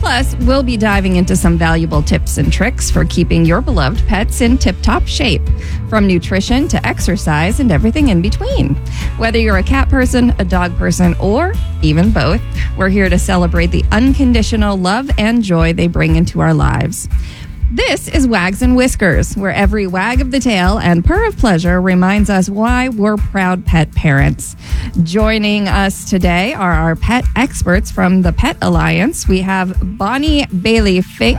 Plus, we'll be diving into some valuable tips and tricks for keeping your beloved pets in tip-top shape, from nutrition to exercise and everything in between. Whether you're a cat person, a dog person, or even both, we're here to celebrate the unconditional love and joy they bring into our lives. This is Wags and Whiskers, where every wag of the tail and purr of pleasure reminds us why we're proud pet parents. Joining us today are our pet experts from the Pet Alliance. We have Bonnie Bailey Fink,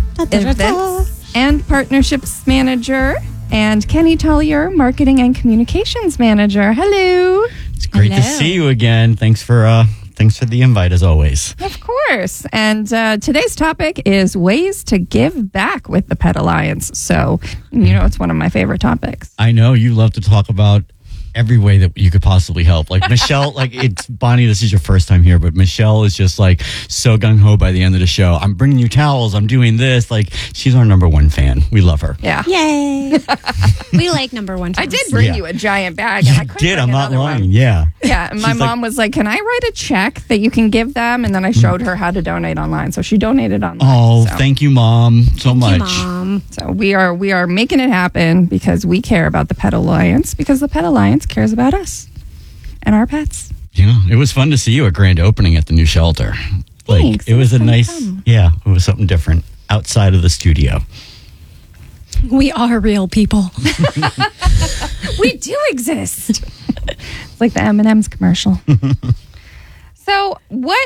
Events and Partnerships Manager, and Kenny Tullier, Marketing and Communications Manager. Hello. It's great to see you again. Thanks for the invite, as always. Of course. And today's topic is ways to give back with the Pet Alliance. So, it's one of my favorite topics. I know you love to talk about every way that you could possibly help. Like Michelle, it's Bonnie, this is your first time here, but Michelle is just like so gung-ho by the end of the show. I'm bringing you towels. I'm doing this. Like, she's our number one fan. We love her. Yeah. Yay. We like number one fans. I did bring you a giant bag. And I couldn't bring I'm not another lying. one. Yeah. Yeah. And my mom was like, can I write a check that you can give them? And then I showed her how to donate online. So she donated online. Oh, thank you, Mom, so much. Thank you, Mom. So we are making it happen because we care about the Pet Alliance, because the Pet Alliance cares about us and our pets. It was fun to see you at grand opening at the new shelter. Thanks. It was a nice, it was something different outside of the studio. We are real people. We do exist. It's like the M&M's commercial. So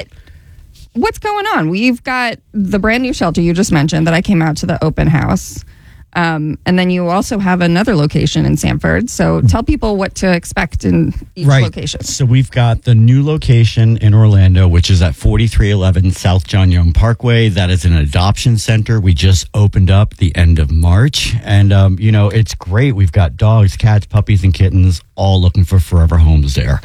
what's going on? We've got the brand new shelter you just mentioned that I came out to the open house. And then you also have another location in Sanford. So tell people what to expect in each location. So we've got the new location in Orlando, which is at 4311 South John Young Parkway. That is an adoption center. We just opened up the end of March. And, it's great. We've got dogs, cats, puppies, and kittens all looking for forever homes there.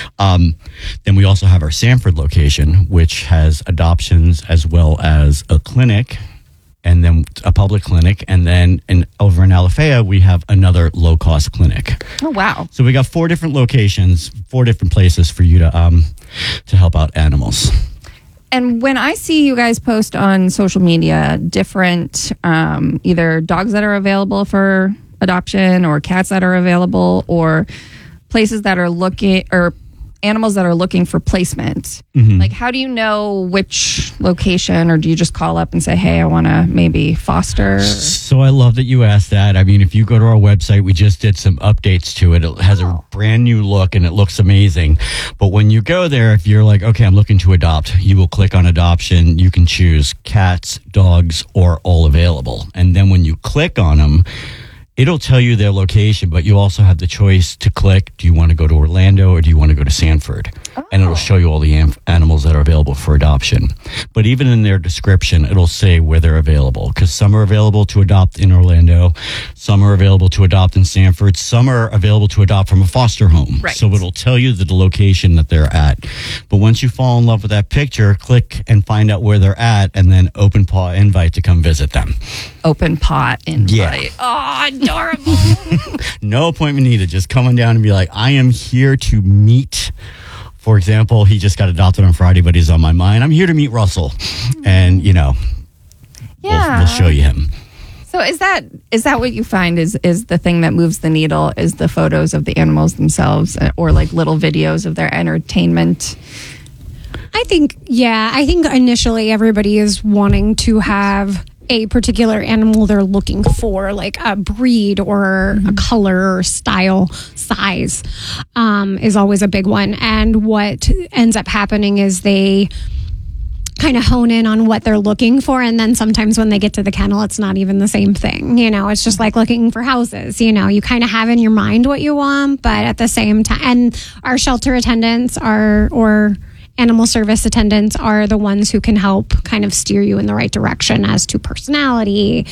Then we also have our Sanford location, which has adoptions as well as a clinic, and then a public clinic, and then over in Alafaya, we have another low-cost clinic. Oh, wow. So we got 4 different locations, 4 different places for you to help out animals. And when I see you guys post on social media different either dogs that are available for adoption or cats that are available or places that are looking, or animals that are looking for placement, like how do you know which location, or do you just call up and say, hey, I want to maybe foster? So I love that you asked that. I mean, if you go to our website, we just did some updates to it. It has a brand new look and it looks amazing. But when you go there, if you're like, okay, I'm looking to adopt, you will click on adoption. You can choose cats, dogs, or all available. And then when you click on them, it'll tell you their location, but you also have the choice to click, do you want to go to Orlando or do you want to go to Sanford? And it'll show you all the animals that are available for adoption. But even in their description, it'll say where they're available, because some are available to adopt in Orlando, some are available to adopt in Sanford, some are available to adopt from a foster home. Right. So it'll tell you the location that they're at. But once you fall in love with that picture, click and find out where they're at, and then open paw invite to come visit them. Open paw invite. Yeah. Oh, adorable. No appointment needed. Just come on down and be like, I am here to meet. For example, he just got adopted on Friday, but he's on my mind. I'm here to meet Russell. And, we'll show you him. So is that what you find is the thing that moves the needle, is the photos of the animals themselves, or like little videos of their entertainment? I think initially everybody is wanting to have a particular animal they're looking for, like a breed or a color or style, size, is always a big one. And what ends up happening is they kind of hone in on what they're looking for, and then sometimes when they get to the kennel, it's not even the same thing. It's just like looking for houses. You kind of have in your mind what you want, but at the same time, and our shelter attendants or animal service attendants are the ones who can help kind of steer you in the right direction as to personality,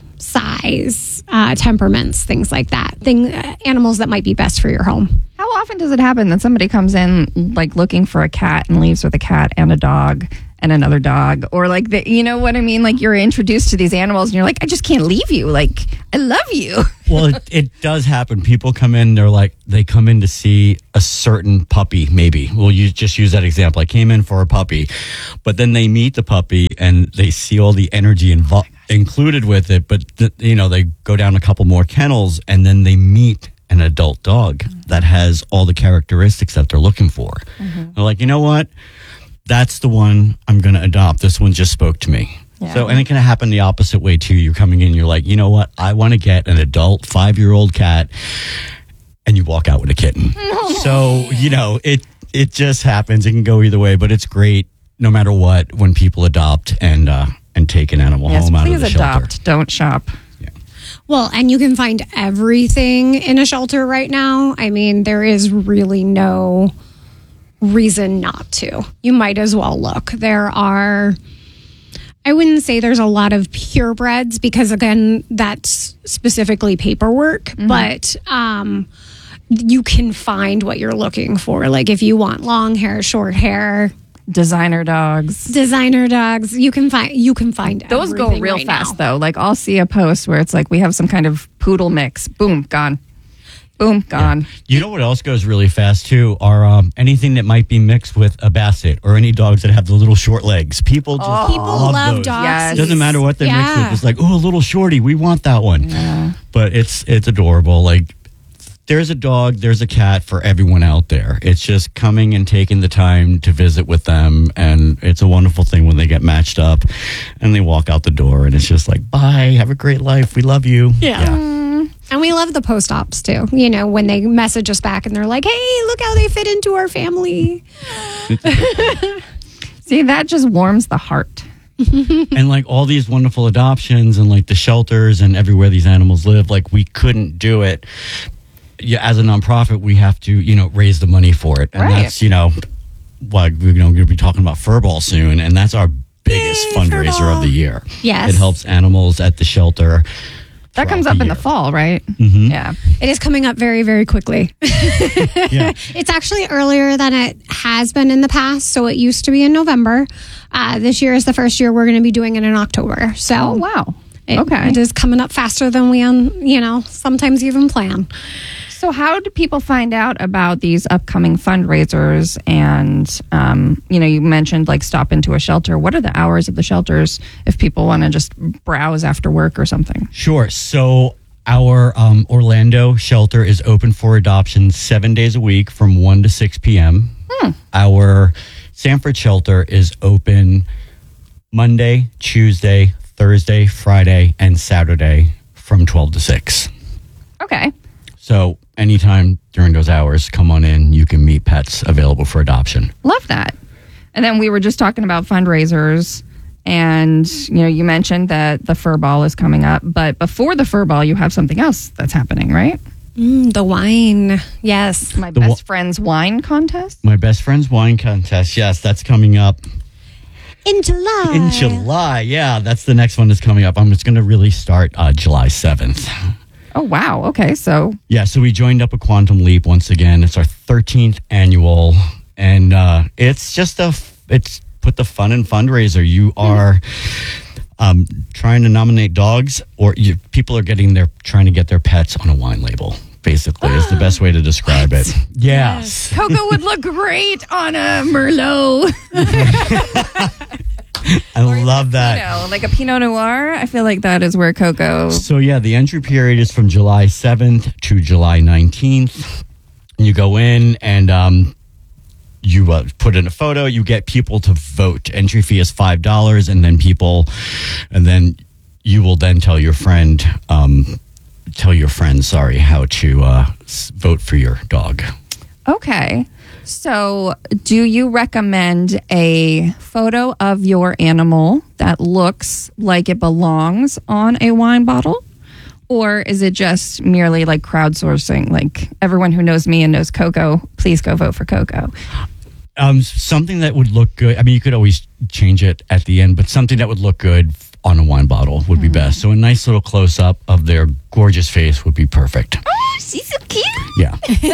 size, temperaments, things like that. Animals that might be best for your home. How often does it happen that somebody comes in like looking for a cat and leaves with a cat and a dog, and another dog, or like you know what I mean? Like you're introduced to these animals and you're like, I just can't leave you. Like, I love you. Well, it does happen. People come in, they come in to see a certain puppy, maybe. We'll just use that example. I came in for a puppy, but then they meet the puppy and they see all the energy included with it. But, they go down a couple more kennels and then they meet an adult dog that has all the characteristics that they're looking for. They're like, you know what? That's the one I'm going to adopt. This one just spoke to me. Yeah. So, and it can happen the opposite way too. You're coming in, you're like, you know what? I want to get an adult 5-year-old cat, and you walk out with a kitten. So, it just happens. It can go either way, but it's great no matter what when people adopt and take an animal home out of the shelter. Please adopt, don't shop. Well, and you can find everything in a shelter right now. I mean, there is really no reason not to. You might as well look. I wouldn't say there's a lot of purebreds because, again, that's specifically paperwork, but you can find what you're looking for. Like if you want long hair, short hair, designer dogs, you can find those go real right fast now. though. Like I'll see a post where it's like we have some kind of poodle mix, boom, gone. Boom, gone. Yeah. You know what else goes really fast too are anything that might be mixed with a basset or any dogs that have the little short legs. People just love those. dogs. Yes. Doesn't matter what they're mixed with. It's like, oh, a little shorty, we want that one. Yeah. But it's adorable. Like there's a dog, there's a cat for everyone out there. It's just coming and taking the time to visit with them, and it's a wonderful thing when they get matched up and they walk out the door, and it's just like, bye, have a great life, we love you. Yeah. And we love the post-ops too. When they message us back and they're like, hey, look how they fit into our family. See, that just warms the heart. And like all these wonderful adoptions and like the shelters and everywhere these animals live, like we couldn't do it. Yeah, as a nonprofit, we have to, raise the money for it. And Right. that's, why we're going to be talking about Furball soon. And that's our biggest fundraiser Furball. of the year. Yes. It helps animals at the shelter. That comes throughout up in the year. fall, right? Mhm. Yeah. It is coming up very, very quickly. Yeah. It's actually earlier than it has been in the past. So it used to be in November. This year is the first year we're going to be doing it in October. So Oh, wow. it, Okay. it is coming up faster than we, sometimes even plan. So how do people find out about these upcoming fundraisers? And, you mentioned like stop into a shelter. What are the hours of the shelters if people want to just browse after work or something? Sure. So our Orlando shelter is open for adoption 7 days a week from 1 to 6 p.m. Our Sanford shelter is open Monday, Tuesday, Thursday, Friday, and Saturday from 12 to 6. Okay. So anytime during those hours, come on in. You can meet pets available for adoption. Love that. And then we were just talking about fundraisers, and you mentioned that the fur ball is coming up, but before the fur ball, you have something else that's happening, right? The wine. Yes. My best friend's wine contest. My best friend's wine contest. Yes, that's coming up In July. in July. Yeah, that's the next one that's coming up. I'm just going to really start July 7th. Oh, wow. Okay. So Yeah, so we joined up a Quantum Leap once again. It's our 13th annual, and it's just it's put the fun in fundraiser. You are trying to nominate dogs, or people are trying to get their pets on a wine label. Basically, is the best way to describe it. Yes. Coco would look great on a Merlot. I love that. Like a Pinot Noir. I feel like that is where Coco. So yeah, the entry period is from July 7th to July 19th. You go in and you put in a photo. You get people to vote. Entry fee is $5, and then you will then tell your friend, how to vote for your dog. Okay. So, do you recommend a photo of your animal that looks like it belongs on a wine bottle? Or is it just merely like crowdsourcing? Like everyone who knows me and knows Coco, please go vote for Coco. Something that would look good. I mean, you could always change it at the end, but something that would look good on a wine bottle would be best. So a nice little close up of their gorgeous face would be perfect. Oh, she's so cute. Yeah.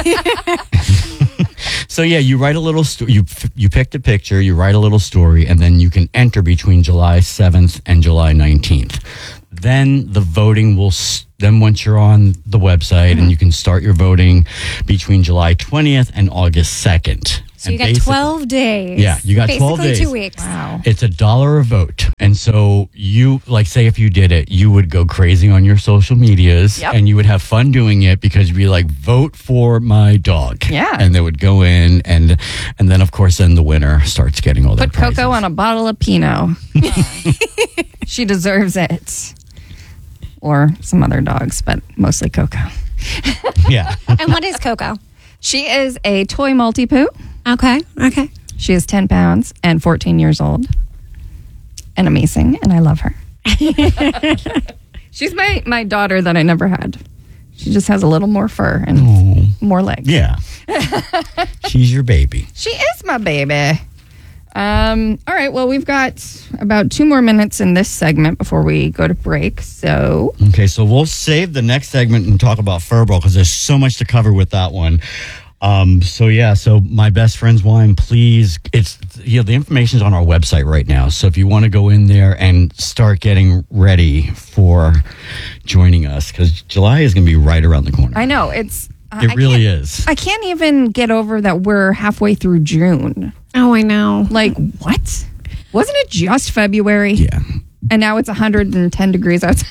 So yeah, you write a little you picked a picture, you write a little story, and then you can enter between July 7th and July 19th. Then the voting will then once you're on the website and you can start your voting between July 20th and August 2nd. So you got 12 days. Yeah, you got 12 days. Basically 2 weeks. Wow. It's $1 a vote. And so you, like, say if you did it, you would go crazy on your social medias and you would have fun doing it because you'd be like, vote for my dog. Yeah. And they would go in and then, of course, then the winner starts getting all their Put Coco prizes. on a bottle of Pinot. She deserves it. Or some other dogs, but mostly Coco. Yeah. And what is Coco? She is a toy Maltipoo. Okay. She is 10 pounds and 14 years old. And amazing, and I love her. She's my daughter that I never had. She just has a little more fur and more legs. Yeah. She's your baby. She is my baby. All right, well, we've got about 2 more minutes in this segment before we go to break. So, Okay, so we'll save the next segment and talk about Furball because there's so much to cover with that one. So my best friend's wine, please. It's the information's on our website right now. So if you want to go in there and start getting ready for joining us, because July is going to be right around the corner. I know It really is. I can't even get over that we're halfway through June. Oh, I know. Like, what? Wasn't it just February? Yeah. And now it's 110 degrees outside.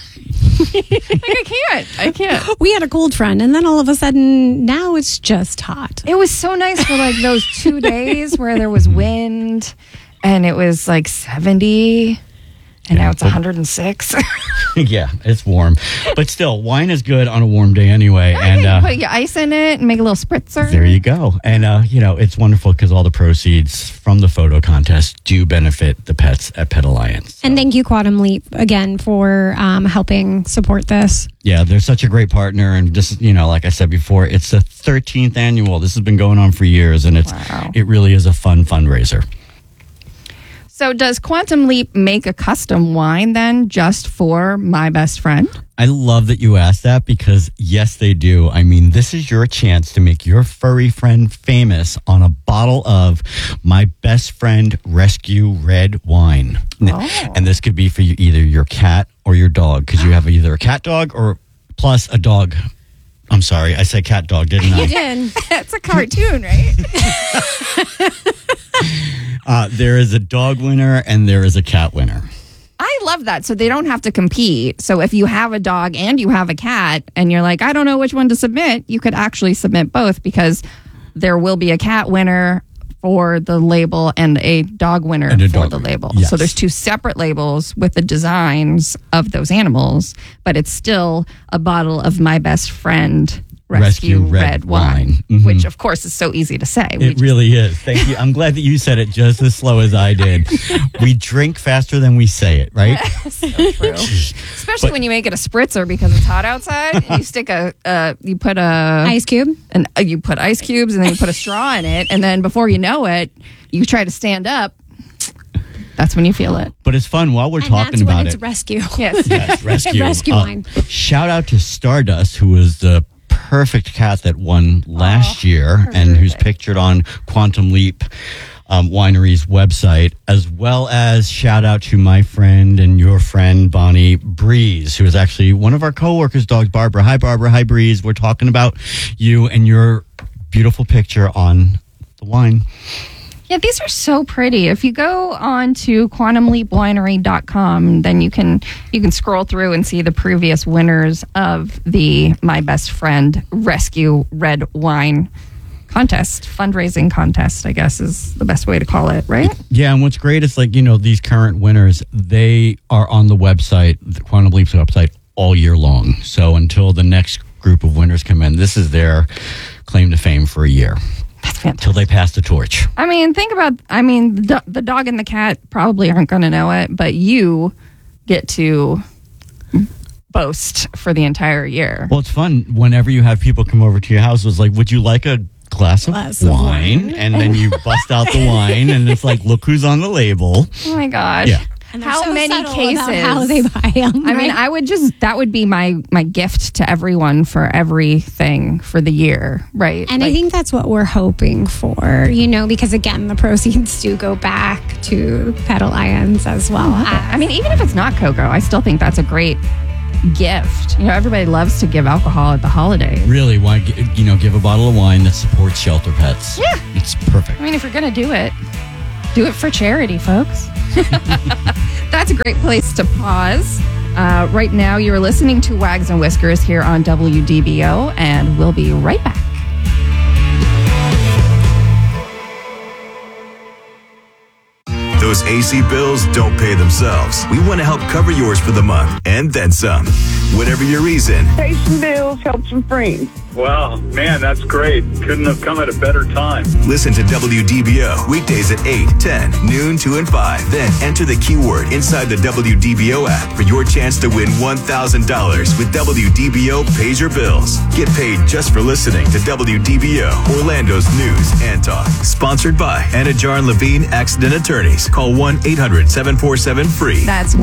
I can't. We had a cold front, and then all of a sudden, now it's just hot. It was so nice for like those 2 days where there was wind and it was like 70 and now it's 106. Yeah, it's warm. But still, wine is good on a warm day anyway. And Put your ice in it and make a little spritzer. there you go. And, it's wonderful because all the proceeds from the photo contest do benefit the pets at Pet Alliance. And thank you, Quantum Leap, again for helping support this. Yeah, they're such a great partner. And just, like I said before, it's the 13th annual. This has been going on for years. And it really is a fun fundraiser. So does Quantum Leap make a custom wine then just for my best friend? I love that you asked that because, yes, they do. I mean, this is your chance to make your furry friend famous on a bottle of My Best Friend Rescue Red Wine. And this could be for either your cat or your dog because you have either a cat dog or plus a dog. I'm sorry, I said cat dog, didn't I? You did. That's a cartoon, right? There is a dog winner and there is a cat winner. I love that. So they don't have to compete. So if you have a dog and you have a cat and you're like, I don't know which one to submit, you could actually submit both because there will be a cat winner for the label and a dog winner for the label. Yes. So there's 2 separate labels with the designs of those animals, but it's still a bottle of My Best Friend Rescue Red Wine, Mm-hmm. which of course is so easy to say. It really is. Thank you. I'm glad that you said it just as slow as I did. We drink faster than we say it, right? So true. Especially when you make it a spritzer because it's hot outside. And you stick you put Ice cube. you put ice cubes and then you put a straw in it, and then before you know it, you try to stand up. That's when you feel it. But it's fun while we're And talking that's about when it's it. rescue. Yes. Yes, rescue. Rescue wine. Shout out to Stardust, who was the perfect cat that won last year and who's pictured on Quantum Leap Winery's website, as well as shout out to my friend and your friend Bonnie Breeze, who is actually one of our co-workers' dogs, Barbara. Hi, Barbara. Hi, Breeze. We're talking about you and your beautiful picture on the wine. Yeah, these are so pretty. If you go on to quantumleapwinery.com, then you can scroll through and see the previous winners of the My Best Friend Rescue Red Wine contest, fundraising contest, I guess is the best way to call it, right? Yeah, and what's great is these current winners, they are on the website, the Quantum Leap's website, all year long. So until the next group of winners come in, this is their claim to fame for a year. That's fantastic. Till they pass the torch. I mean, the dog and the cat probably aren't going to know it, but you get to boast for the entire year. Well, it's fun whenever you have people come over to your house. It's like, would you like a glass of wine? And then you bust out the wine, and it's like, look who's on the label. Oh my gosh. Yeah. And they're how so many subtle cases? about how they buy them. I mean, that would be my gift to everyone for everything for the year, right? And I think that's what we're hoping for, because again, the proceeds do go back to Pet Alliance as well. I mean, even if it's not cocoa, I still think that's a great gift. Everybody loves to give alcohol at the holidays. Really, why give a bottle of wine that supports shelter pets? Yeah. It's perfect. I mean, if you're going to do it for charity, folks. That's a great place to pause. Right now, you're listening to Wags and Whiskers here on WDBO, and we'll be right back. Those AC bills don't pay themselves. We want to help cover yours for the month and then some. Whatever your reason. Pay some bills, help some friends. Wow, man, that's great. Couldn't have come at a better time. Listen to WDBO weekdays at 8, 10, noon, 2, and 5. Then enter the keyword inside the WDBO app for your chance to win $1,000 with WDBO Pays Your Bills. Get paid just for listening to WDBO, Orlando's news and talk. Sponsored by Anna Jar and Levine Accident Attorneys. Call 1-800-747-FREE. That's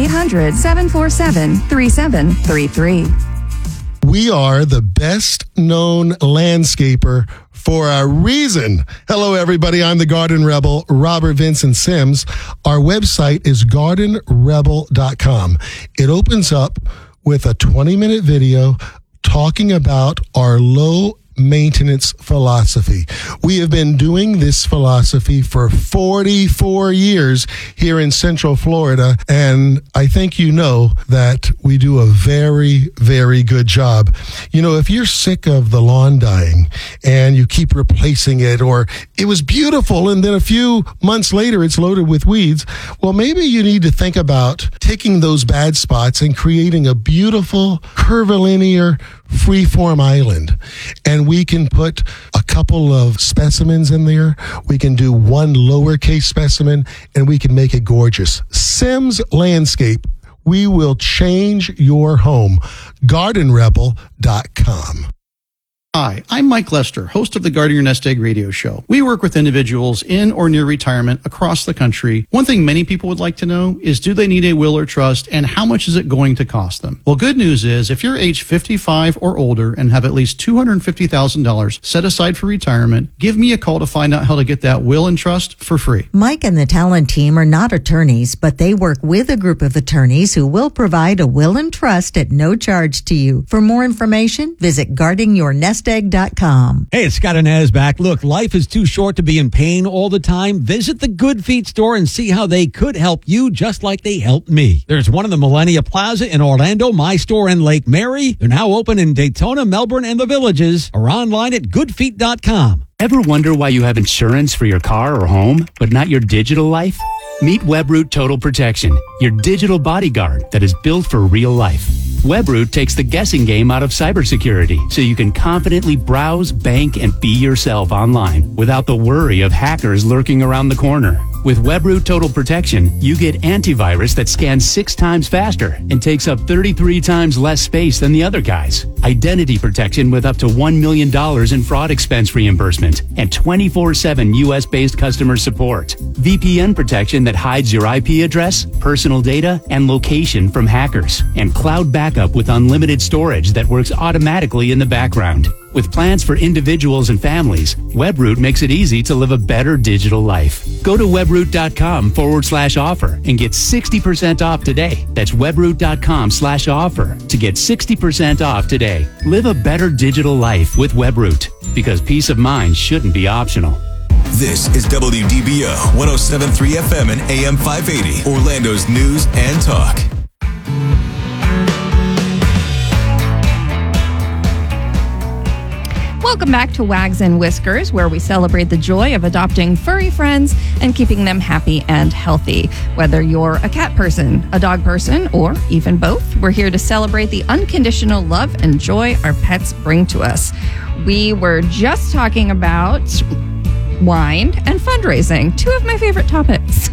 1-800-747-3733. We are the best known landscaper for a reason. Hello, everybody. I'm the Garden Rebel, Robert Vincent Sims. Our website is gardenrebel.com. It opens up with a 20-minute video talking about our low maintenance philosophy. We have been doing this philosophy for 44 years here in Central Florida, and I think you know that we do a very, very good job. If you're sick of the lawn dying and you keep replacing it, or it was beautiful and then a few months later it's loaded with weeds, well, maybe you need to think about taking those bad spots and creating a beautiful curvilinear freeform island. And we can put a couple of specimens in there. We can do one lowercase specimen, and we can make it gorgeous. Sims Landscape. We will change your home. GardenRebel.com. Hi, I'm Mike Lester, host of the Guarding Your Nest Egg radio show. We work with individuals in or near retirement across the country. One thing many people would like to know is, do they need a will or trust, and how much is it going to cost them? Well, good news is, if you're age 55 or older and have at least $250,000 set aside for retirement, give me a call to find out how to get that will and trust for free. Mike and the talent team are not attorneys, but they work with a group of attorneys who will provide a will and trust at no charge to you. For more information, visit guardingyournestegg.com. Hey, it's Scott Inez back. Look, life is too short to be in pain all the time. Visit the Good Feet store and see how they could help you just like they helped me. There's one in the Millennia Plaza in Orlando, my store in Lake Mary. They're now open in Daytona, Melbourne, and the Villages, or online at goodfeet.com. Ever wonder why you have insurance for your car or home, but not your digital life? Meet WebRoot Total Protection, your digital bodyguard that is built for real life. WebRoot takes the guessing game out of cybersecurity, so you can confidently browse, bank, and be yourself online without the worry of hackers lurking around the corner. With WebRoot Total Protection, you get antivirus that scans 6 times faster and takes up 33 times less space than the other guys. Identity protection with up to $1 million in fraud expense reimbursement and 24/7 U.S.-based customer support. VPN protection that hides your IP address, personal data, and location from hackers. And cloud backup with unlimited storage that works automatically in the background. With plans for individuals and families, WebRoot makes it easy to live a better digital life. Go to webroot.com/offer and get 60% off today. That's webroot.com/offer to get 60% off today. Live a better digital life with WebRoot, because peace of mind shouldn't be optional. This is WDBO 107.3 FM and AM 580, Orlando's news and talk. Welcome back to Wags and Whiskers, where we celebrate the joy of adopting furry friends and keeping them happy and healthy. Whether you're a cat person, a dog person, or even both, we're here to celebrate the unconditional love and joy our pets bring to us. We were just talking about wine and fundraising, 2 of my favorite topics.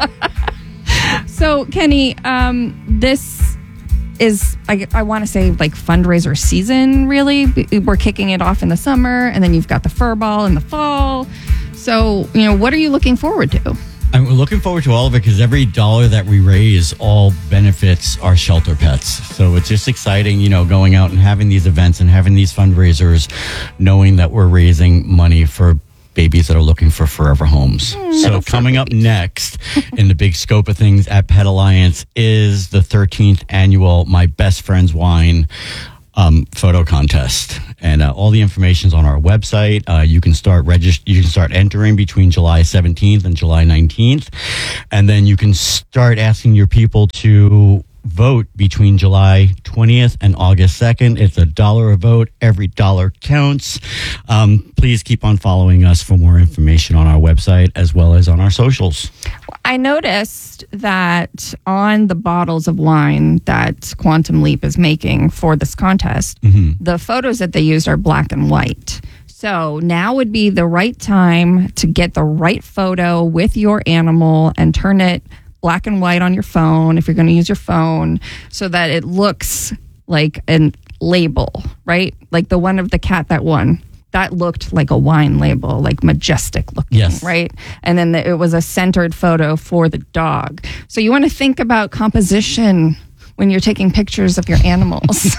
So, Kenny, this is, I want to say, like fundraiser season, really. We're kicking it off in the summer, and then you've got the fur ball in the fall. So, what are you looking forward to? And we're looking forward to all of it because every dollar that we raise all benefits our shelter pets. So it's just exciting, going out and having these events and having these fundraisers, knowing that we're raising money for babies that are looking for forever homes. So coming up next in the big scope of things at Pet Alliance is the 13th annual My Best Friend's Wine photo contest, and all the information is on our website. You can start entering between July 17th and July 19th, and then you can start asking your people to vote between July 20th and August 2nd. It's $1 a vote. Every dollar counts. Please keep on following us for more information on our website as well as on our socials. I noticed that on the bottles of wine that Quantum Leap is making for this contest, the photos that they used are black and white. So now would be the right time to get the right photo with your animal and turn it black and white on your phone, if you're going to use your phone, so that it looks like a label, right? Like the one of the cat that won. That looked like a wine label, like majestic looking, yes. Right? And then it was a centered photo for the dog. So you want to think about composition when you're taking pictures of your animals.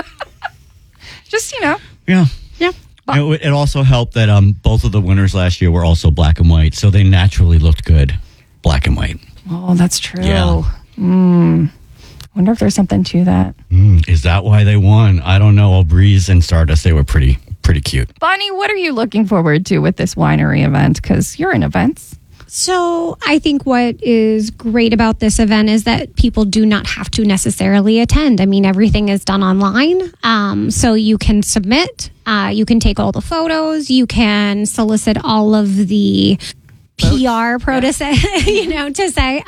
Just, Yeah. Yeah. It also helped that both of the winners last year were also black and white, so they naturally looked good, black and white. Oh, that's true. Yeah. Wonder if there's something to that. Is that why they won? I don't know. Breeze and Stardust, they were pretty cute. Bonnie, what are you looking forward to with this winery event? Because you're in events. So I think what is great about this event is that people do not have to necessarily attend. I mean, everything is done online. So you can submit, you can take all the photos, you can solicit all of the PR to say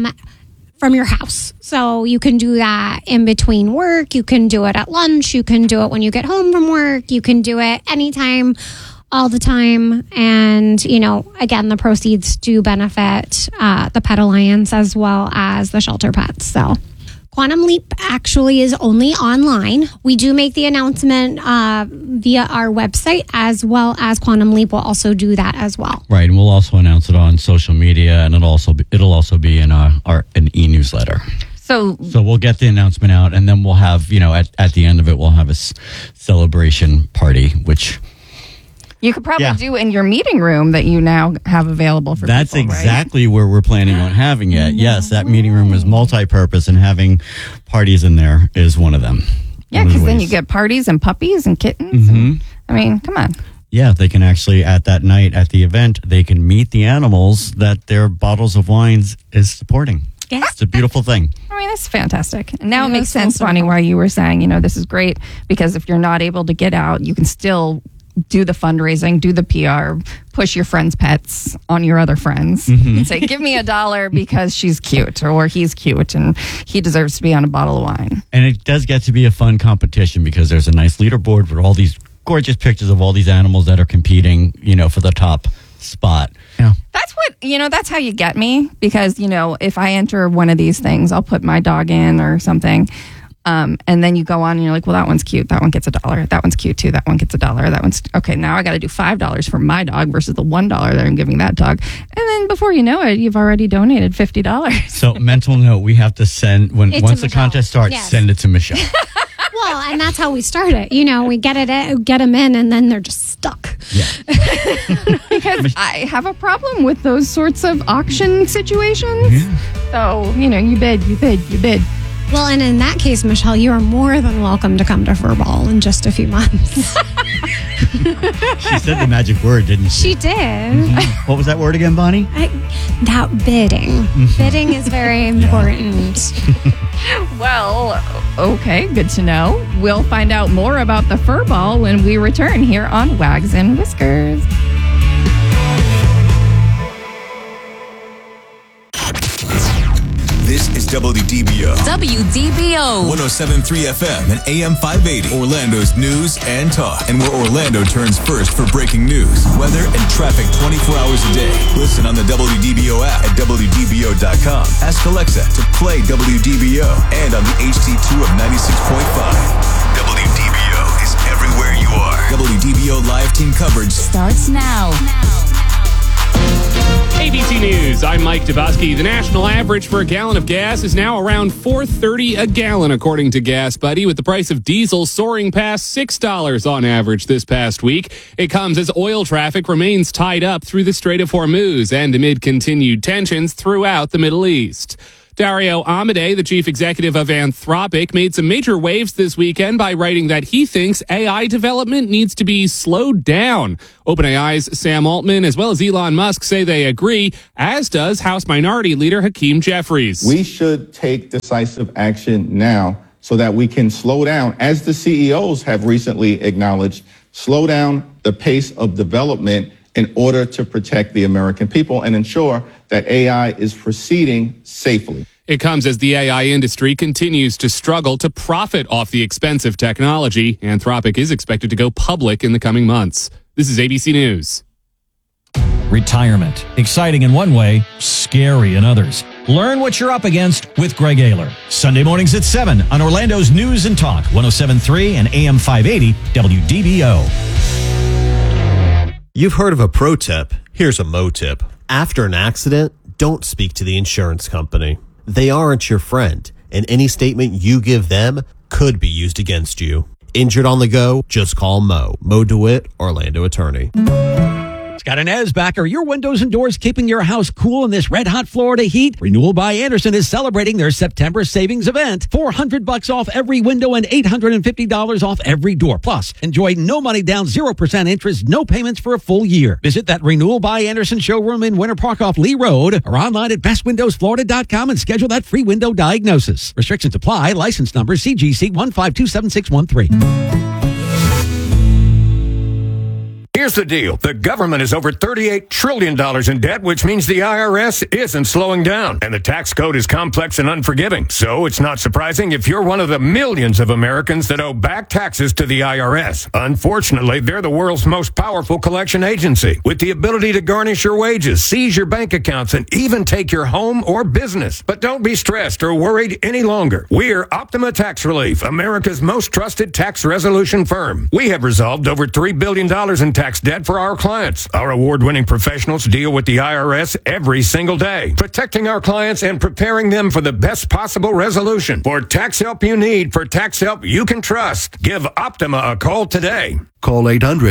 from your house. So you can do that in between work. You can do it at lunch. You can do it when you get home from work. You can do it anytime, all the time. And, again, the proceeds do benefit the Pet Alliance as well as the shelter pets. So Quantum Leap actually is only online. We do make the announcement via our website, as well as Quantum Leap will also do that as well. Right, and we'll also announce it on social media, and it'll also be in an e-newsletter. So we'll get the announcement out, and then we'll have at the end of it we'll have a celebration party, which you could probably do in your meeting room that you now have available for That's people, exactly where we're planning on having it. Yes, that meeting room is multi-purpose, and having parties in there is one of them. Yeah, because then you get parties and puppies and kittens. And, I mean, come on. Yeah, they can actually, at that night at the event, they can meet the animals that their bottles of wines is supporting. Yeah. It's a beautiful thing. I mean, that's fantastic. And now it makes sense, Bonnie, why you were saying, this is great, because if you're not able to get out, you can still do the fundraising, do the PR, push your friends' pets on your other friends and say, give me $1 because she's cute or he's cute and he deserves to be on a bottle of wine. And it does get to be a fun competition because there's a nice leaderboard with all these gorgeous pictures of all these animals that are competing, for the top spot. Yeah. That's what, that's how you get me because, if I enter one of these things, I'll put my dog in or something. And then you go on and you're like, well, that one's cute. That one gets $1. That one's cute too. That one gets $1. That one's okay. Now I got to do $5 for my dog versus the $1 that I'm giving that dog. And then before you know it, you've already donated $50. So mental note, we have to send once the contest starts, send it to Michelle. Well, and that's how we start it. We get them in, and then they're just stuck. Yeah. Because I have a problem with those sorts of auction situations. Yeah. So, you bid. Well, and in that case, Michelle, you are more than welcome to come to Furball in just a few months. She said the magic word, didn't she? She did. Mm-hmm. What was that word again, Bonnie? That bidding. Bidding is very important. Well, okay, good to know. We'll find out more about the Furball when we return here on Wags and Whiskers. This is WDBO. WDBO. 107.3 FM and AM 580. Orlando's news and talk. And where Orlando turns first for breaking news, weather, and traffic 24 hours a day. Listen on the WDBO app at WDBO.com. Ask Alexa to play WDBO and on the HD2 of 96.5. WDBO is everywhere you are. WDBO live team coverage starts now. ABC News, I'm Mike Dubosky. The national average for a gallon of gas is now around $4.30 a gallon, according to Gas Buddy, with the price of diesel soaring past $6 on average this past week. It comes as oil traffic remains tied up through the Strait of Hormuz and amid continued tensions throughout the Middle East. Dario Amodei, the chief executive of Anthropic, made some major waves this weekend by writing that he thinks AI development needs to be slowed down. OpenAI's Sam Altman, as well as Elon Musk, say they agree, as does House Minority Leader Hakeem Jeffries. We should take decisive action now so that we can slow down, as the CEOs have recently acknowledged, slow down the pace of development in order to protect the American people and ensure that AI is proceeding safely. It comes as the AI industry continues to struggle to profit off the expensive technology. Anthropic is expected to go public in the coming months. This is ABC News. Retirement. Exciting in one way, scary in others. Learn what you're up against with Greg Ayler. Sunday mornings at 7 on Orlando's News and Talk, 107.3 and AM 580 WDBO. You've heard of a pro tip. Here's a mo tip. After an accident, don't speak to the insurance company. They aren't your friend, and any statement you give them could be used against you. Injured on the go? Just call Mo. Mo DeWitt, Orlando attorney. Scott Inez back. Are your windows and doors keeping your house cool in this red-hot Florida heat? Renewal by Andersen is celebrating their September savings event. $400 off every window and $850 off every door. Plus, enjoy no money down, 0% interest, no payments for a full year. Visit that Renewal by Andersen showroom in Winter Park off Lee Road or online at bestwindowsflorida.com and schedule that free window diagnosis. Restrictions apply. License number CGC 1527613. Here's the deal. The government is over $38 trillion in debt, which means the IRS isn't slowing down. And the tax code is complex and unforgiving. So it's not surprising if you're one of the millions of Americans that owe back taxes to the IRS. Unfortunately, they're the world's most powerful collection agency, with the ability to garnish your wages, seize your bank accounts, and even take your home or business. But don't be stressed or worried any longer. We're Optima Tax Relief, America's most trusted tax resolution firm. We have resolved over $3 billion in tax debt for our clients. Our award-winning professionals deal with the IRS every single day, protecting our clients and preparing them for the best possible resolution. For tax help you need, for tax help you can trust, give Optima a call today. Call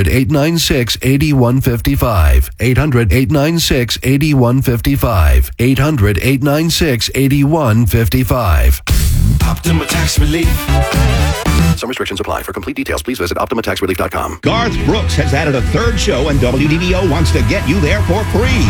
800-896-8155. 800-896-8155. 800-896-8155. Optima Tax Relief. Some restrictions apply. For complete details, please visit OptimaTaxRelief.com. Garth Brooks has added a third show, and WDBO wants to get you there for free.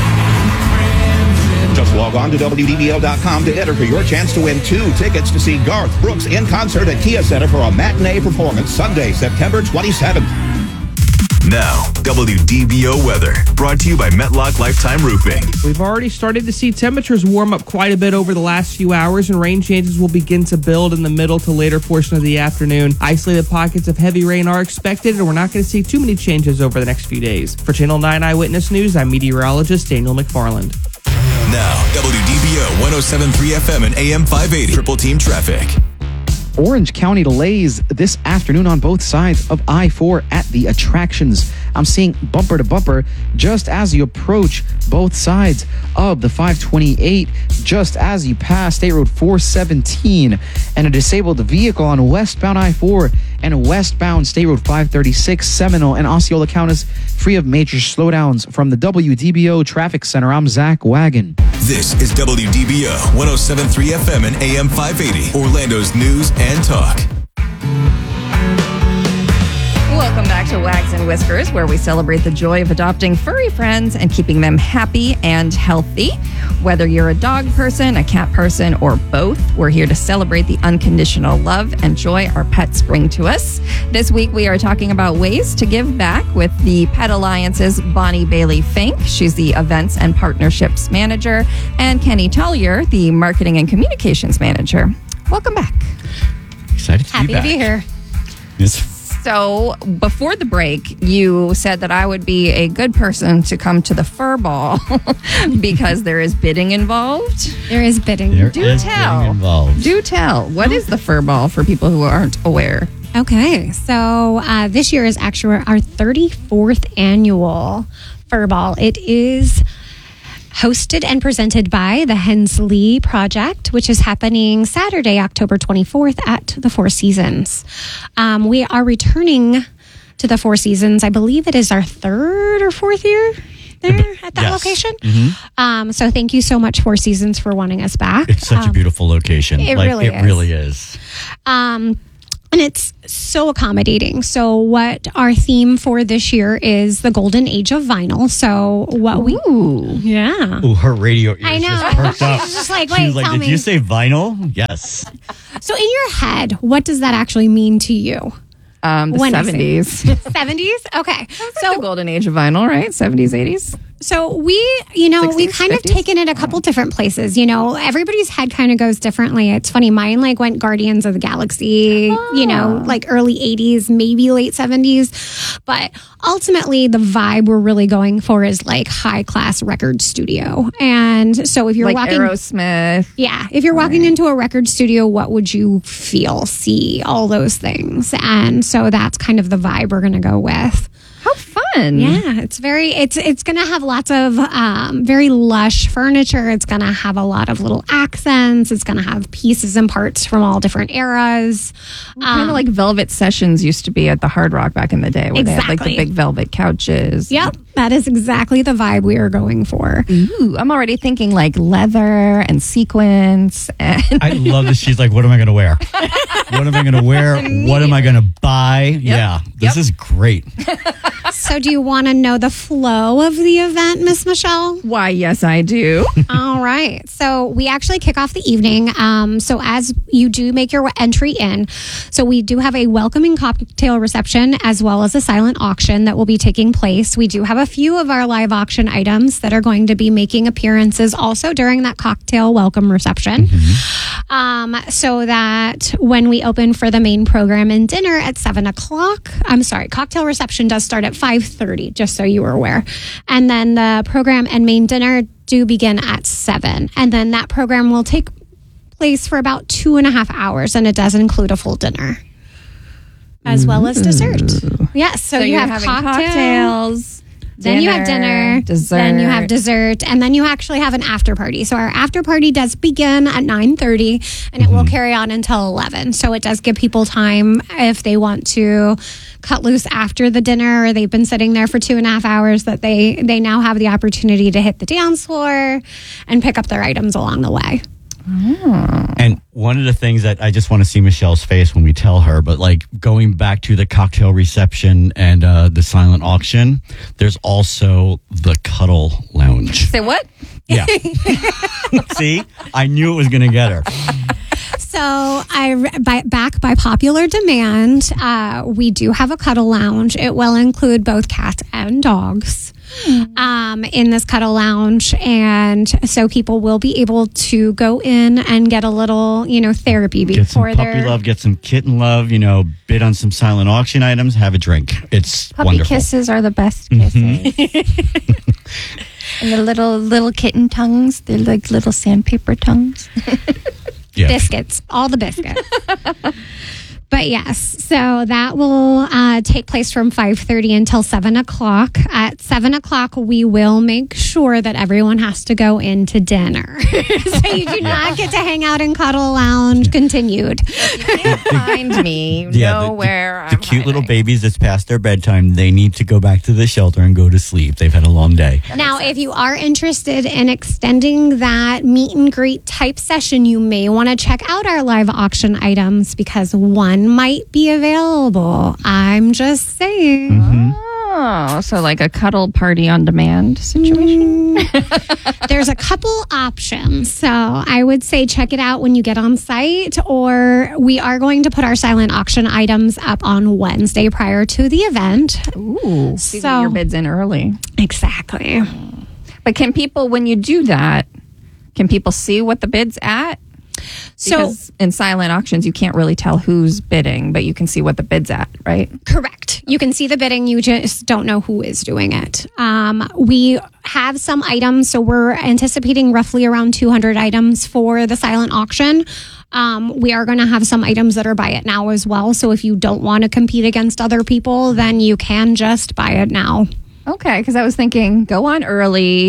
Just log on to WDBO.com to enter for your chance to win 2 tickets to see Garth Brooks in concert at Kia Center for a matinee performance Sunday, September 27th. Now, WDBO weather, brought to you by Metlock Lifetime Roofing. We've already started to see temperatures warm up quite a bit over the last few hours, and rain chances will begin to build in the middle to later portion of the afternoon. Isolated pockets of heavy rain are expected, and we're not going to see too many changes over the next few days. For Channel 9 Eyewitness News, I'm meteorologist Daniel McFarland. Now, WDBO 107.3 FM and AM 580. Triple Team Traffic. Orange County delays this afternoon on both sides of I-4 at the attractions. I'm seeing bumper to bumper just as you approach both sides of the 528, just as you pass State Road 417, and a disabled vehicle on westbound I-4 and westbound State Road 536, Seminole and Osceola counties free of major slowdowns. From the WDBO Traffic Center, I'm Zach Wagon. This is WDBO 107.3 FM and AM 580, Orlando's News and Talk. Welcome back to Wags and Whiskers, where we celebrate the joy of adopting furry friends and keeping them happy and healthy. Whether you're a dog person, a cat person, or both, we're here to celebrate the unconditional love and joy our pets bring to us. This week, we are talking about ways to give back with the Pet Alliance's Bonnie Bailey Fink. She's the Events and Partnerships Manager, and Kenny Tullier, the Marketing and Communications Manager. Welcome back. Excited to Happy be back. to be here. So before the break, you said that I would be a good person to come to the fur ball because there is bidding involved. There is bidding. Do tell. What is the fur ball for people who aren't aware? Okay, so this year is actually our 34th annual fur ball. It is hosted and presented by the Hensley Project, which is happening Saturday, October 24th at the Four Seasons. We are returning to the Four Seasons. I believe it is our 3rd or 4th year there at that location. So thank you so much, Four Seasons, for wanting us back. It's such a beautiful location. It really is. And it's so accommodating. So what our theme for this year is the golden age of vinyl. So what yeah. Ooh, her radio ears I know. just perked up. She's just like, She wait, was like, tell did me. you say vinyl? Yes. So in your head, what does that actually mean to you? The When I say- 70s. 70s? Okay. So the golden age of vinyl, right? 70s, 80s. So we've kind of 50s? taken it a couple different places. Everybody's head kind of goes differently. It's funny. Mine went Guardians of the Galaxy, early 80s, maybe late 70s. But ultimately the vibe we're really going for is high class record studio. And so if you're walking Aerosmith. Yeah. If you're walking into a record studio, what would you feel, see, all those things? And so that's kind of the vibe we're going to go with. How fun. Yeah, it's going to have lots of very lush furniture. It's going to have a lot of little accents. It's going to have pieces and parts from all different eras. Kind of like Velvet Sessions used to be at the Hard Rock back in the day, where they had the big velvet couches. Yep, that is exactly the vibe we are going for. Ooh, I'm already thinking leather and sequins. And I love that she's like, what am I going to wear? What am I going to wear? What am I going to buy? Yeah, this is great. So do you want to know the flow of the event, Miss Michelle? Why, yes, I do. All right. So we actually kick off the evening. So as you do make your entry in, so we do have a welcoming cocktail reception as well as a silent auction that will be taking place. We do have a few of our live auction items that are going to be making appearances also during that cocktail welcome reception. So that when we open for the main program and dinner at 7 o'clock, cocktail reception does start at 5:30, just so you were aware. And then the program and main dinner do begin at 7. And then that program will take place for about 2.5 hours, and it does include a full dinner as well as dessert. Yes, so you have having cocktails. Then you have dinner, dessert. then you have dessert, and then you actually have an after party. So our after party does begin at 9:30, and it will carry on until 11. So it does give people time if they want to cut loose after the dinner, or they've been sitting there for 2.5 hours, that they now have the opportunity to hit the dance floor and pick up their items along the way. And one of the things that I just want to see Michelle's face when we tell her, but going back to the cocktail reception and the silent auction, there's also the cuddle lounge. Say what? Yeah. See, I knew it was going to get her. So by popular demand, we do have a cuddle lounge. It will include both cats and dogs in this cuddle lounge. And so people will be able to go in and get a little, therapy Get some before puppy love, get some kitten love, bid on some silent auction items, have a drink. It's Puppy wonderful. kisses are the best kisses. And the little kitten tongues, they're like little sandpaper tongues. Yeah. Biscuits, all the biscuits. But yes, so that will take place from 5:30 until 7 o'clock. At 7 o'clock, we will make sure that everyone has to go into dinner. So you do not get to hang out in Cuddle Lounge continued. Find me. You know where The cute little babies that's past their bedtime, they need to go back to the shelter and go to sleep. They've had a long day. Now, if you are interested in extending that meet and greet type session, you may want to check out our live auction items, because one might be available. I'm just saying. Oh, so like a cuddle party on demand situation? There's a couple options. So I would say check it out when you get on site, or we are going to put our silent auction items up on Wednesday prior to the event. Ooh, so get your bids in early. Exactly. But can people, when you do that, can people see what the bid's at? Because in silent auctions, you can't really tell who's bidding, but you can see what the bid's at, right? Correct. You can see the bidding. You just don't know who is doing it. We have some items, so we're anticipating roughly around 200 items for the silent auction. We are going to have some items that are buy it now as well. So if you don't want to compete against other people, then you can just buy it now. Okay, because I was thinking go on early.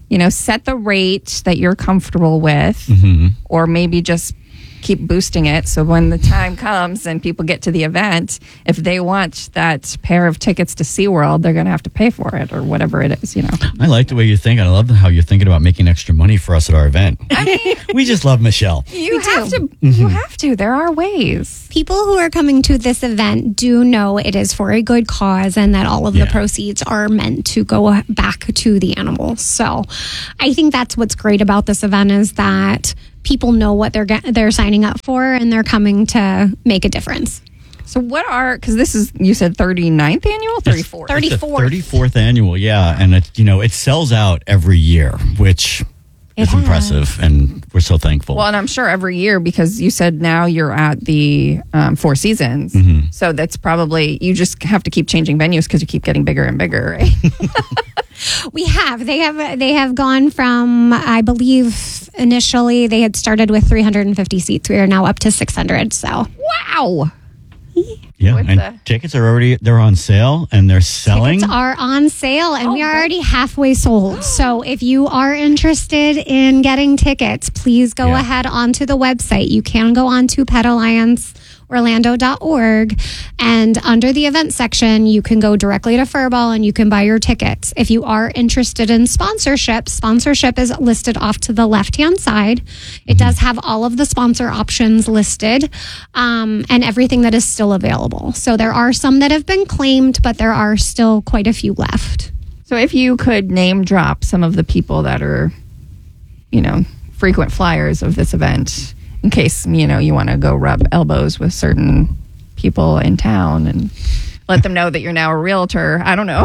set the rate that you're comfortable with, or maybe just keep boosting it. So when the time comes and people get to the event, if they want that pair of tickets to SeaWorld, they're going to have to pay for it or whatever it is, I like the way you think. I love how you're thinking about making extra money for us at our event. We just love Michelle. You have to. You have to. There are ways. People who are coming to this event do know it is for a good cause and that all of the proceeds are meant to go back to the animals. So I think that's what's great about this event is that people know what they're signing up for and they're coming to make a difference. So because this is, you said 39th annual? 34th. 34th annual, yeah. And it sells out every year, which is impressive. And we're so thankful. Well, and I'm sure every year, because you said now you're at the Four Seasons. So that's probably, you just have to keep changing venues because you keep getting bigger and bigger, right? We have. They have gone from, I believe, initially they had started with 350 seats. We are now up to 600. So, wow. Yeah, and tickets are they're on sale and they're selling. Tickets are on sale and we are already halfway sold. So if you are interested in getting tickets, please go ahead onto the website. You can go on to PetAllianceOrlando.org, and under the event section, you can go directly to Furball and you can buy your tickets. If you are interested in sponsorship is listed off to the left-hand side. It does have all of the sponsor options listed, and everything that is still available. So there are some that have been claimed, but there are still quite a few left. So if you could name drop some of the people that are, frequent flyers of this event, in case, you want to go rub elbows with certain people in town and let them know that you're now a realtor. I don't know.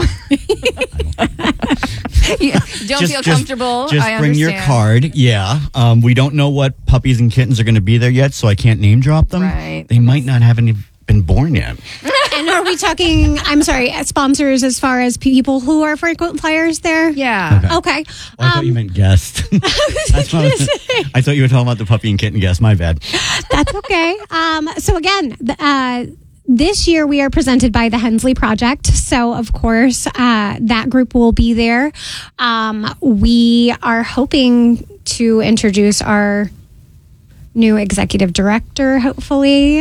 Don't feel comfortable. Just I bring understand. your card. Yeah. We don't know what puppies and kittens are going to be there yet, so I can't name drop them. Right. They might not have been born yet. And are we talking, sponsors as far as people who are frequent flyers there? Yeah. Okay. I thought you meant guest. That's what I thought you were talking about the puppy and kitten guest. My bad. That's okay. So again, this year we are presented by the Hensley Project. So of course, that group will be there. We are hoping to introduce our new executive director, hopefully.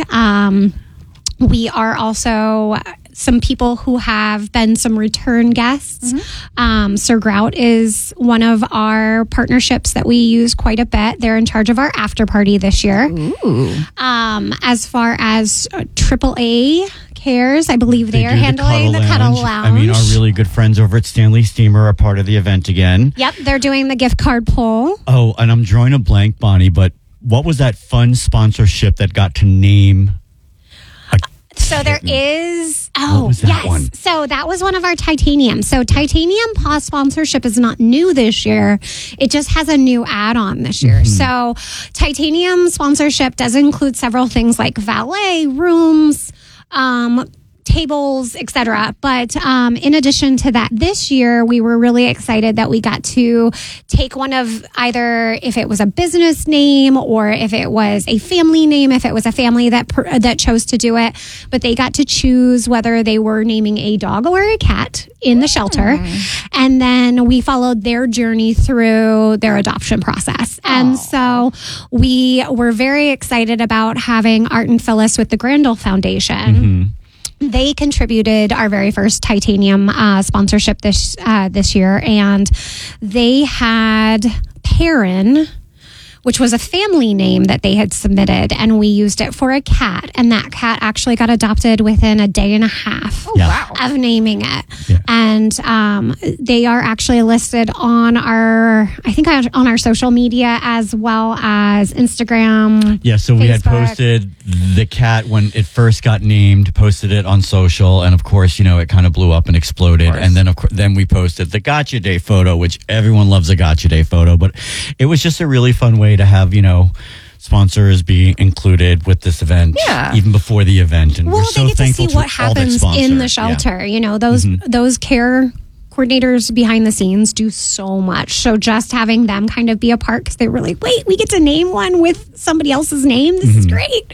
We are also some people who have been some return guests. Sir Grout is one of our partnerships that we use quite a bit. They're in charge of our after party this year. As far as AAA cares, I believe they are handling the Cuddle Lounge. I mean, our really good friends over at Stanley Steamer are part of the event again. Yep, they're doing the gift card pull. Oh, and I'm drawing a blank, Bonnie, but what was that fun sponsorship that got to name? So there is, What was that one? So that was one of our Titanium. So Titanium Paw sponsorship is not new this year. It just has a new add-on this year. So Titanium sponsorship does include several things like valet, rooms, tables, etc. But in addition to that, this year we were really excited that we got to take one of either if it was a business name or if it was a family name, if it was a family that chose to do it, but they got to choose whether they were naming a dog or a cat in the shelter, and then we followed their journey through their adoption process. And so we were very excited about having Art and Phyllis with the Grandel Foundation. They contributed our very first Titanium sponsorship this year, and they had Perrin, which was a family name that they had submitted, and we used it for a cat, and that cat actually got adopted within a day and a half of naming it. And they are actually listed on our social media as well as Instagram. Yeah, so we had Facebook. posted the cat when it first got named, posted it on social, and of course, it kind of blew up and exploded. And then then we posted the Gotcha Day photo, which everyone loves a Gotcha Day photo, but it was just a really fun way to have, sponsors be included with this event even before the event. And we're so they get to thankful see what all that happens sponsor. in the shelter. Those care coordinators behind the scenes do so much. So just having them kind of be a part, because they were like, wait, we get to name one with somebody else's name. This is great.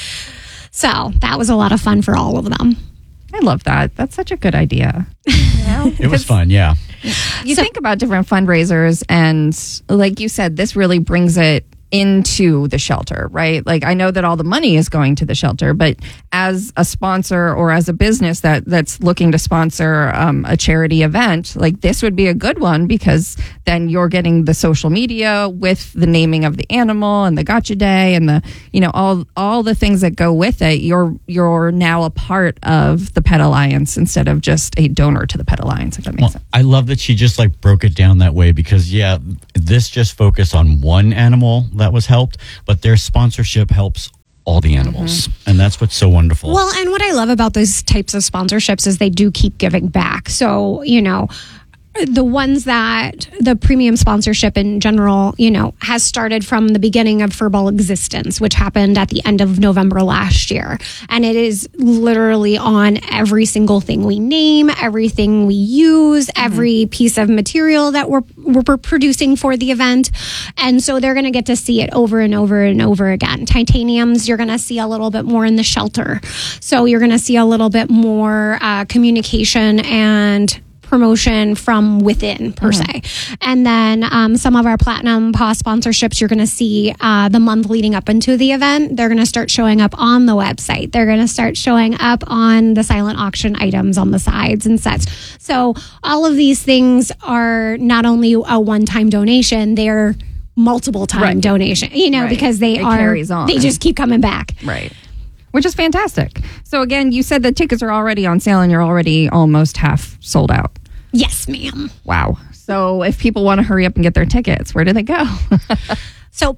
So that was a lot of fun for all of them. I love that. That's such a good idea. It was fun, yeah. You think about different fundraisers, and like you said, this really brings it into the shelter, right? Like, I know that all the money is going to the shelter, but as a sponsor or as a business that's looking to sponsor a charity event, like this would be a good one, because then you're getting the social media with the naming of the animal and the gotcha day and the, you know, all the things that go with it. You're now a part of the Pet Alliance instead of just a donor to the Pet Alliance, if that makes sense. I love that she just like broke it down that way, because this just focused on one animal that was helped, but their sponsorship helps all the animals. And that's what's so wonderful. Well, and what I love about those types of sponsorships is they do keep giving back. So, you know, the ones that the premium sponsorship in general, you know, has started from the beginning of Furball existence, which happened at the end of November last year. And it is literally on every single thing we name, everything we use, every piece of material that we're producing for the event. And so they're going to get to see it over and over and over again. Titaniums, you're going to see a little bit more in the shelter. So you're going to see a little bit more communication and promotion from within per se. And then some of our Platinum Paw sponsorships, you're going to see the month leading up into the event. They're going to start showing up on the website. They're going to start showing up on the silent auction items on the sides and sets. So all of these things are not only a one-time donation, they're multiple time donation, you know, because it carries on. They just keep coming back. Right. Which is fantastic. So again, you said the tickets are already on sale and you're already almost half sold out. Yes, ma'am. Wow. So if people want to hurry up and get their tickets, where do they go? So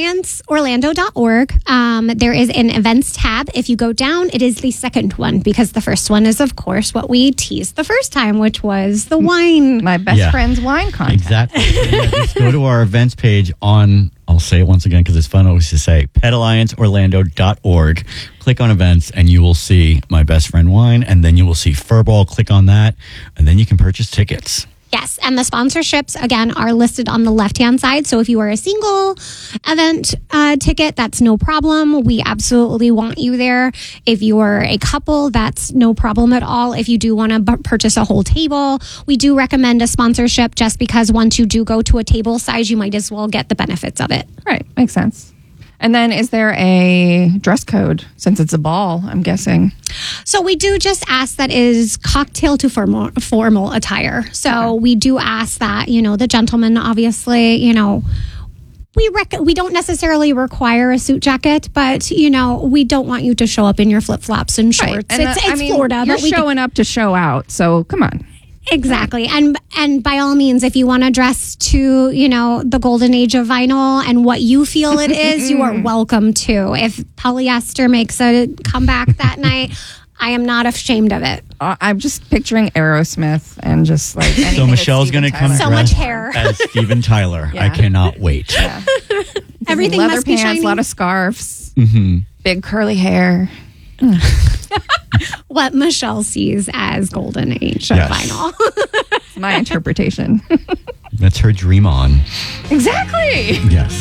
PetAllianceOrlando.org. There is an events tab. If you go down, it is the second one, because the first one is, of course, what we teased the first time, which was the wine. My best friend's wine contest. Exactly. Just go to our events page on, I'll say it once again because it's fun always to say, PetAllianceOrlando.org. Click on events and you will see My Best Friend Wine, and then you will see Furball. Click on that, and then you can purchase tickets. Yes, and the sponsorships, again, are listed on the left-hand side. So if you are a single event ticket, that's no problem. We absolutely want you there. If you are a couple, that's no problem at all. If you do want to purchase a whole table, we do recommend a sponsorship, just because once you do go to a table size, you might as well get the benefits of it. Right, makes sense. And then is there a dress code, since it's a ball, I'm guessing? So we do just ask that is cocktail to formal attire. So we do ask that, you know, the gentleman, obviously, you know, we don't necessarily require a suit jacket, but, you know, we don't want you to show up in your flip-flops and shorts. Right. And it's Florida. You're but showing up to show out, so come on. Exactly. And by all means, if you want to dress to, you know, the golden age of vinyl and what you feel it is, you are welcome to. If polyester makes a comeback that night, I am not ashamed of it. I'm just picturing Aerosmith and just like anything. So Michelle's going to come so much hair as Steven Tyler. Yeah. I cannot wait. Yeah. Everything leather must be pants, shiny. a lot of scarves, Mm-hmm. big curly hair. What Michelle sees as golden age of vinyl. It's my interpretation. That's her dream on. Exactly. Yes.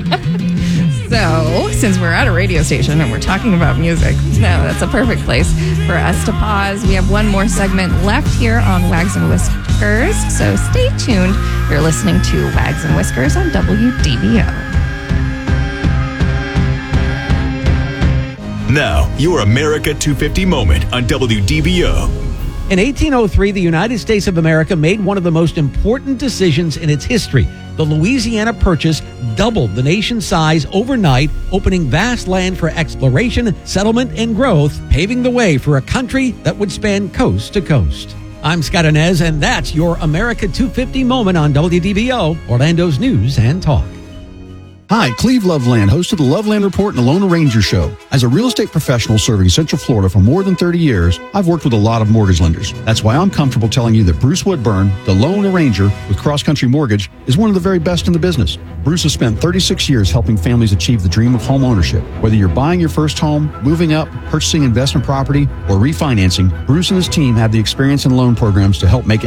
So, since we're at a radio station and we're talking about music, no, that's a perfect place for us to pause. We have one more segment left here on Wags and Whiskers, so stay tuned. You're listening to Wags and Whiskers on WDBO. Now, your America 250 moment on WDBO. In 1803, the United States of America made one of the most important decisions in its history. The Louisiana Purchase doubled the nation's size overnight, opening vast land for exploration, settlement, and growth, paving the way for a country that would span coast to coast. I'm Scott Inez, and that's your America 250 moment on WDBO, Orlando's News and Talk. Hi, Cleve Loveland, host of the Loveland Report and the Lone Ranger Show. As a real estate professional serving Central Florida for more than 30 years, I've worked with a lot of mortgage lenders. That's why I'm comfortable telling you that Bruce Woodburn, the Lone Ranger with Cross Country Mortgage, is one of the very best in the business. Bruce has spent 36 years helping families achieve the dream of home ownership. Whether you're buying your first home, moving up, purchasing investment property, or refinancing, Bruce and his team have the experience and loan programs to help make it happen.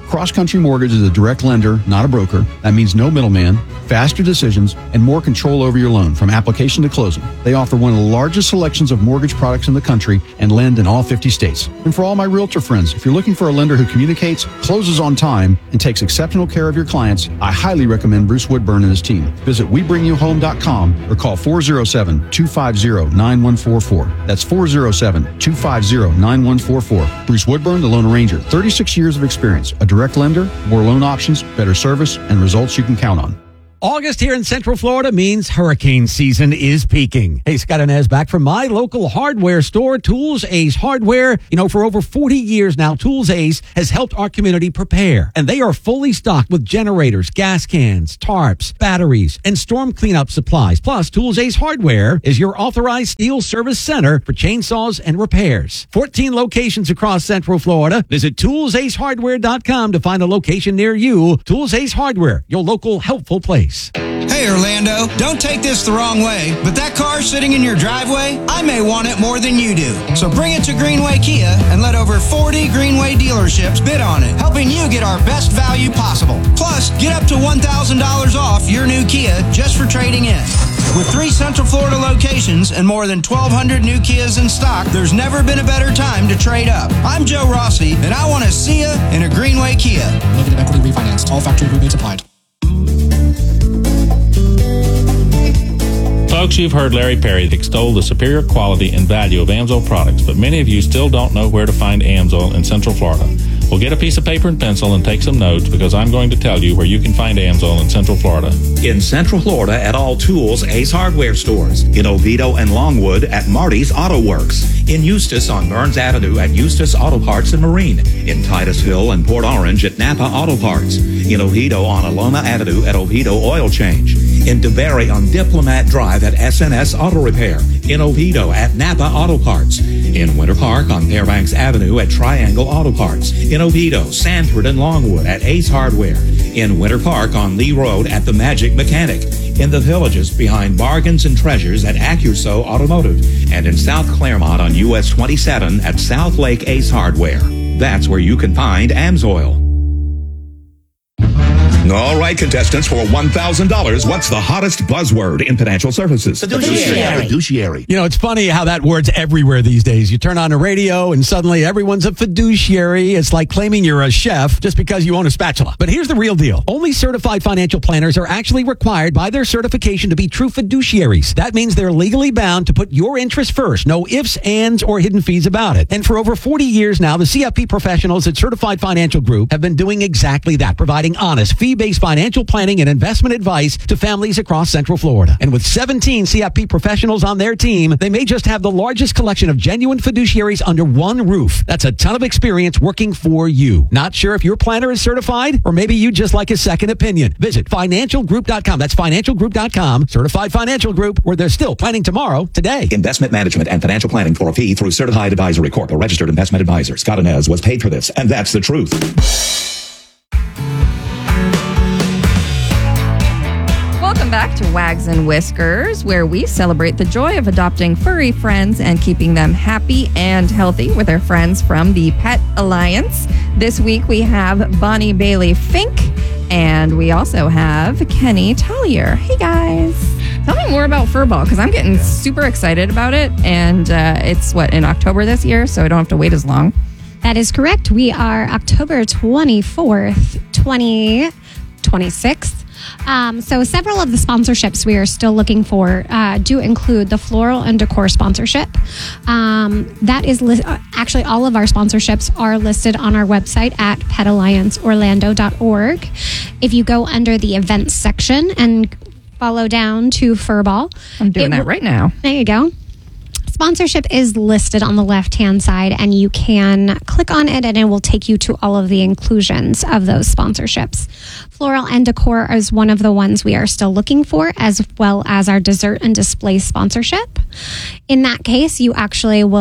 Cross Country Mortgage is a direct lender, not a broker. That means no middleman, faster decisions, and more control over your loan from application to closing. They offer one of the largest selections of mortgage products in the country and lend in all 50 states. And for all my realtor friends, if you're looking for a lender who communicates, closes on time, and takes exceptional care of your clients, I highly recommend Bruce Woodburn and his team. Visit WeBringYouHome.com or call 407-250-9144. That's 407-250-9144. Bruce Woodburn, the loan arranger, 36 years of experience, a direct lender, more loan options, better service, and results you can count on. August here in Central Florida means hurricane season is peaking. Hey, Scott Inez back from my local hardware store, Tools Ace Hardware. You know, for over 40 years now, Tools Ace has helped our community prepare. And they are fully stocked with generators, gas cans, tarps, batteries, and storm cleanup supplies. Plus, Tools Ace Hardware is your authorized steel service center for chainsaws and repairs. 14 locations across Central Florida. Visit ToolsAceHardware.com to find a location near you. Tools Ace Hardware, your local helpful place. Hey Orlando, don't take this the wrong way, but that car sitting in your driveway, I may want it more than you do. So bring it to Greenway Kia and let over 40 Greenway dealerships bid on it, helping you get our best value possible. Plus, get up to $1,000 off your new Kia just for trading in. With 3 Central Florida locations and more than 1,200 new Kias in stock, there's never been a better time to trade up. I'm Joe Rossi, and I want to see you in a Greenway Kia. Negative equity refinanced. All factory rebates applied. Folks, you've heard Larry Perry extol the superior quality and value of AMSOIL products, but many of you still don't know where to find AMSOIL in Central Florida. Well, get a piece of paper and pencil and take some notes, because I'm going to tell you where you can find AMSOIL in Central Florida. In Central Florida at all Tools Ace Hardware stores. In Oviedo and Longwood at Marty's Auto Works. In Eustis on Burns Avenue at Eustis Auto Parts and Marine. In Titusville and Port Orange at Napa Auto Parts. In Oviedo on Alona Avenue at Oviedo Oil Change. In DeBerry on Diplomat Drive at SNS Auto Repair. In Oviedo at Napa Auto Parts. In Winter Park on Fairbanks Avenue at Triangle Auto Parts. In Oviedo, Sanford, and Longwood at Ace Hardware. In Winter Park on Lee Road at The Magic Mechanic. In the Villages behind Bargains and Treasures at Accuso Automotive. And in South Claremont on US 27 at South Lake Ace Hardware. That's where you can find AMSOIL. All right, contestants, for $1,000, what's the hottest buzzword in financial services? Fiduciary. You know, it's funny how that word's everywhere these days. You turn on the radio and suddenly everyone's a fiduciary. It's like claiming you're a chef just because you own a spatula. But here's the real deal. Only certified financial planners are actually required by their certification to be true fiduciaries. That means they're legally bound to put your interest first. No ifs, ands, or hidden fees about it. And for over 40 years now, the CFP professionals at Certified Financial Group have been doing exactly that, providing honest, fee-based financial planning and investment advice to families across Central Florida. And with 17 CFP professionals on their team, they may just have the largest collection of genuine fiduciaries under one roof. That's a ton of experience working for you. Not sure if your planner is certified, or maybe you just like a second opinion. Visit financialgroup.com. That's financialgroup.com. Certified Financial Group, where they're still planning tomorrow, today. Investment management and financial planning for a fee through Certified Advisory Corp., a registered investment advisor. Scott Inez was paid for this, and that's the truth. Welcome back to Wags and Whiskers, where we celebrate the joy of adopting furry friends and keeping them happy and healthy with our friends from the Pet Alliance. This week we have Bonnie Bailey Fink, and we also have Kenny Tallier. Hey guys. Tell me more about Furball, because I'm getting super excited about it, and it's in October this year, so I don't have to wait as long. That is correct. We are October 24th, 2026. So several of the sponsorships we are still looking for do include the floral and decor sponsorship. That is actually all of our sponsorships are listed on our website at petallianceorlando.org. If you go under the events section and follow down to Furball. I'm doing that right now. There you go. Sponsorship is listed on the left-hand side, and you can click on it, and it will take you to all of the inclusions of those sponsorships. Floral and Decor is one of the ones we are still looking for, as well as our dessert and display sponsorship. In that case, you actually will get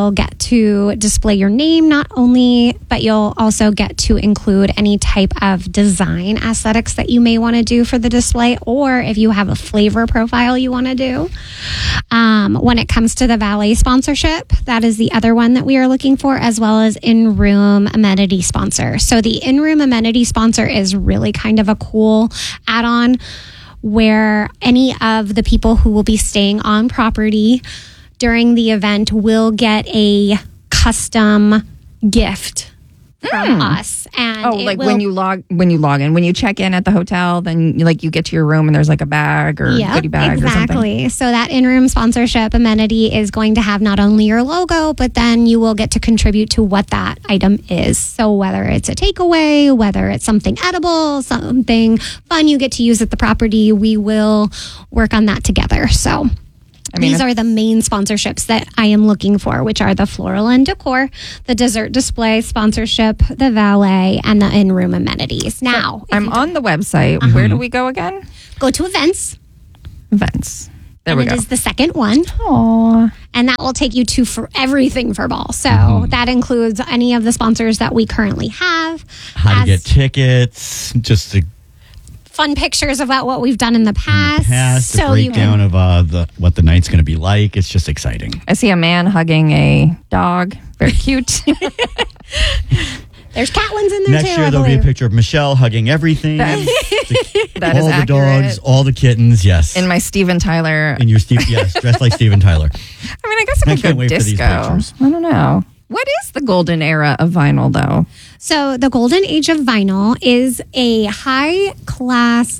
to display your name not only, but you'll also get to include any type of design aesthetics that you may want to do for the display, or if you have a flavor profile you want to do. When it comes to the valet sponsorship, that is the other one that we are looking for, as well as in-room amenity sponsor. So the in-room amenity sponsor is really kind of a cool add-on where any of the people who will be staying on property during the event will get a custom gift from us. And when you log in, when you check in at the hotel, then you get to your room and there's like a bag or goodie bag or something. Exactly. So that in-room sponsorship amenity is going to have not only your logo, but then you will get to contribute to what that item is. So whether it's a takeaway, whether it's something edible, something fun you get to use at the property, we will work on that together. So these are the main sponsorships that I am looking for, which are the floral and decor, the dessert display sponsorship, the valet, and the in-room amenities. Now, I'm on the website. Where do we go again? Go to events. Events. There we go. It is the second one. Aww. And that will take you to for everything for ball. So that includes any of the sponsors that we currently have. How to get tickets, just the fun pictures about what we've done in the past. The breakdown of what the night's going to be like. It's just exciting. I see a man hugging a dog. Very cute. There's cat ones in there Next too. year there'll be a picture of Michelle hugging everything. That all is the accurate. dogs, all the kittens. Yes. In my Steven Tyler. In your dressed like Steven Tyler. I mean, I guess I could can't go wait for these disco. pictures. I don't know. What is the golden era of vinyl, though? So the golden age of vinyl is a high class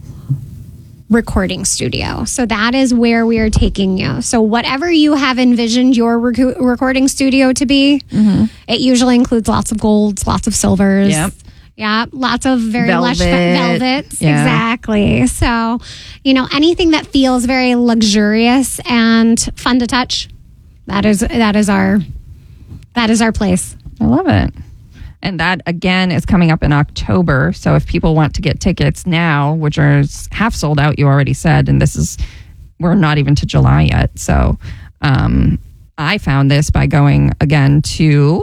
recording studio. So that is where we are taking you. So whatever you have envisioned your recording studio to be, it usually includes lots of golds, lots of silvers. Yep. Yeah, lots of very lush Velvet. velvets. Yeah. Exactly. So, anything that feels very luxurious and fun to touch, that is our place. I love it. And that, again, is coming up in October. So if people want to get tickets now, which are half sold out, you already said, and we're not even to July yet. So I found this by going, again, to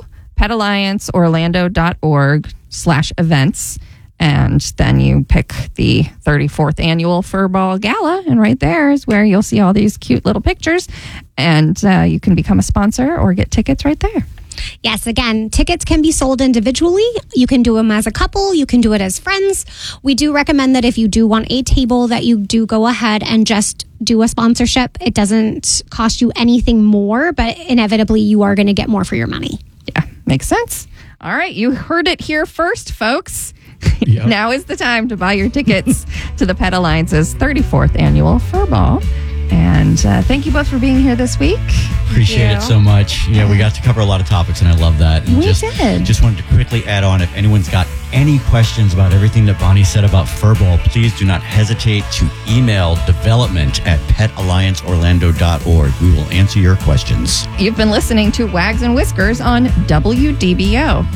petallianceorlando.org/events. And then you pick the 34th annual Furball Gala. And right there is where you'll see all these cute little pictures. And you can become a sponsor or get tickets right there. Yes, again, tickets can be sold individually. You can do them as a couple. You can do it as friends. We do recommend that if you do want a table, that you do go ahead and just do a sponsorship. It doesn't cost you anything more, but inevitably you are going to get more for your money. Yeah, makes sense. All right, you heard it here first, folks. Yep. Now is the time to buy your tickets to the Pet Alliance's 34th annual Furball. And thank you both for being here this week. Appreciate it so much. Yeah, we got to cover a lot of topics, and I love that. And We did. Just wanted to quickly add on, if anyone's got any questions about everything that Bonnie said about Furball, please do not hesitate to email development@petallianceorlando.org. We will answer your questions. You've been listening to Wags and Whiskers on WDBO.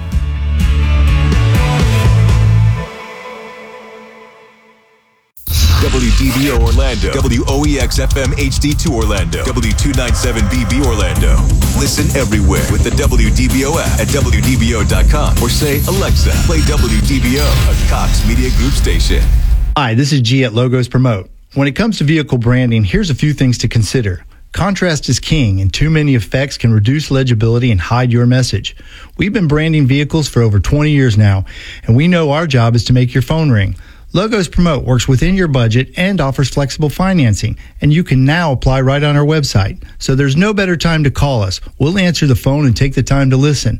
WDBO Orlando, WOEX FM HD2 Orlando, W297BB Orlando. Listen everywhere with the WDBO app at WDBO.com or say, Alexa, play WDBO, a Cox Media Group station. Hi, this is G at Logos Promote. When it comes to vehicle branding, here's a few things to consider. Contrast is king, and too many effects can reduce legibility and hide your message. We've been branding vehicles for over 20 years now, and we know our job is to make your phone ring. Logos Promote works within your budget and offers flexible financing, and you can now apply right on our website. So there's no better time to call us. We'll answer the phone and take the time to listen.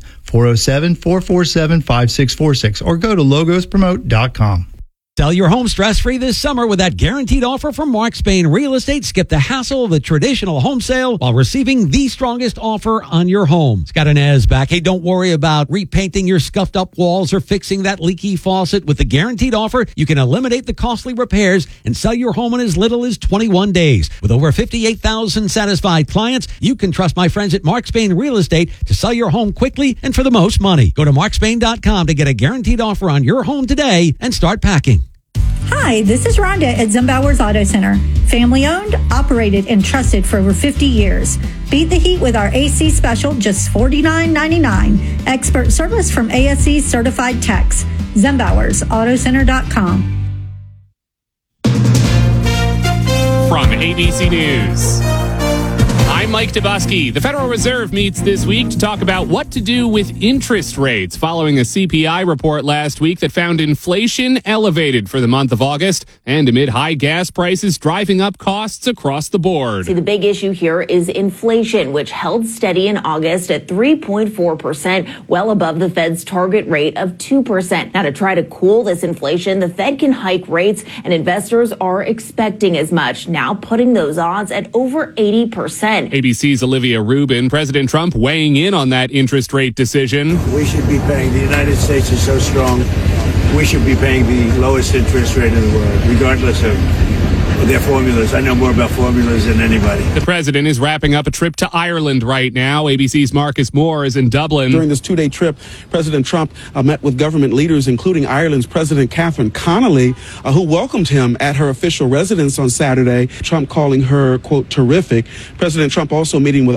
407-447-5646 or go to logospromote.com. Sell your home stress-free this summer with that guaranteed offer from Mark Spain Real Estate. Skip the hassle of the traditional home sale while receiving the strongest offer on your home. Scott and Ez back. Hey, don't worry about repainting your scuffed-up walls or fixing that leaky faucet. With the guaranteed offer, you can eliminate the costly repairs and sell your home in as little as 21 days. With over 58,000 satisfied clients, you can trust my friends at Mark Spain Real Estate to sell your home quickly and for the most money. Go to markspain.com to get a guaranteed offer on your home today and start packing. Hi, this is Rhonda at Zembauer's Auto Center. Family owned, operated, and trusted for over 50 years. Beat the heat with our AC special, just $49.99. Expert service from ASE certified techs. ZembauersAutoCenter.com. From ABC News, I'm Mike Dubusky. The Federal Reserve meets this week to talk about what to do with interest rates following a CPI report last week that found inflation elevated for the month of August and amid high gas prices driving up costs across the board. See, the big issue here is inflation, which held steady in August at 3.4%, well above the Fed's target rate of 2%. Now, to try to cool this inflation, the Fed can hike rates, and investors are expecting as much, now putting those odds at over 80%. ABC's Olivia Rubin. President Trump weighing in on that interest rate decision. We should be paying, the United States is so strong, we should be paying the lowest interest rate in the world, regardless of their formulas. I know more about formulas than anybody. The president is wrapping up a trip to Ireland right now. ABC's Marcus Moore is in Dublin. During this two-day trip, President Trump met with government leaders, including Ireland's President Catherine Connolly, who welcomed him at her official residence on Saturday. Trump calling her, quote, terrific. President Trump also meeting with